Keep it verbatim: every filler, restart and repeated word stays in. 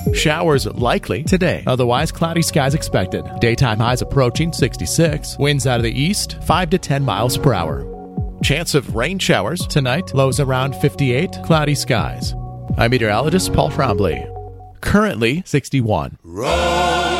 Showers likely today. Otherwise, cloudy skies expected. Daytime highs approaching sixty-six. Winds out of the east, five to ten miles per hour. Chance of rain showers tonight. Lows around fifty-eight. Cloudy skies. I'm meteorologist Paul Trombley. Currently sixty-one. Roll.